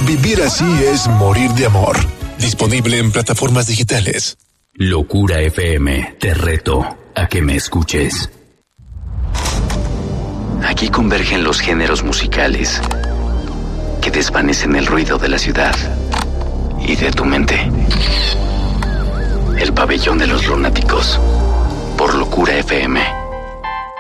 Vivir así es morir de amor. Disponible en plataformas digitales. Locura FM, te reto a que me escuches. Aquí convergen los géneros musicales que desvanecen el ruido de la ciudad y de tu mente. El pabellón de los lunáticos, por Locura FM.